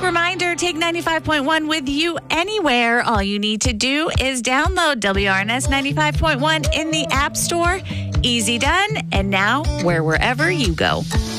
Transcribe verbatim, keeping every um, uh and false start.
quick reminder, take ninety-five point one with you anywhere. All you need to do is download W R N S ninety-five point one in the App Store. Easy done. And now we're wherever you go.